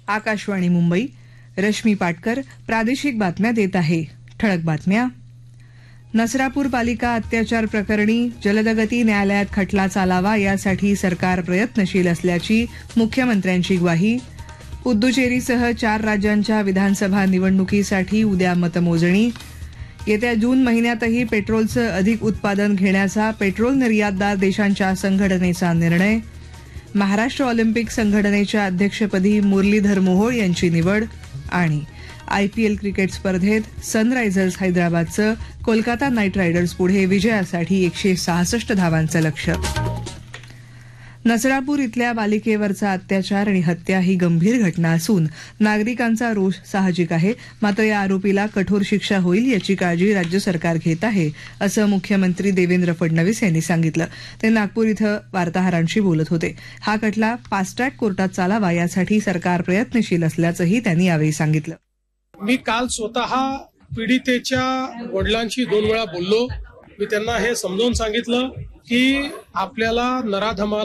आकाशवाणी मुंबई. रश्मी पाटकर प्रादेशिक बातम्या देत आहे. ठळक बातम्या. नसरापूर पालिका अत्याचार प्रकरणी जलदगती न्यायालयात खटला चालावा यासाठी सरकार प्रयत्नशील असल्याची मुख्यमंत्र्यांची ग्वाही. पुद्दुचेरीसह 4 राज्यांच्या विधानसभा निवडणुकीसाठी उद्या मतमोजणी. येत्या जून महिन्यातही पेट्रोलचं अधिक उत्पादन घेण्याचा पेट्रोल निर्यातदार देशांच्या संघटनेचा निर्णय. महाराष्ट्र ऑलिम्पिक संघटनेच्या अध्यक्षपदी मुरलीधर मोहोळ यांची निवड. आणि IPL क्रिकेट स्पर्धेत सनरायझर्स हैदराबादचं कोलकाता नाईट रायडर्स पुढे विजयासाठी 166 धावांचं लक्ष्य. नसरापूर इथल्या बालिकेवरचा अत्याचार आणि हत्या ही गंभीर घटना असून नागरिकांचा रोष साहजिक आहे. मात्र या आरोपीला कठोर शिक्षा होईल याची काळजी राज्य सरकार घेत आहे, असं मुख्यमंत्री देवेंद्र फडणवीस यांनी सांगितलं. ते नागपूर इथं वार्ताहरांशी बोलत होते. हा खटला फास्ट ट्रॅक कोर्टात चालावा यासाठी सरकार प्रयत्नशील असल्याचंही त्यांनी यावेळी सांगितलं. मी काल स्वतः पीडितेच्या वडिलांशी 2 वेळा बोललो. मी त्यांना हे समजावून सांगितलं की आपल्याला नराधमाला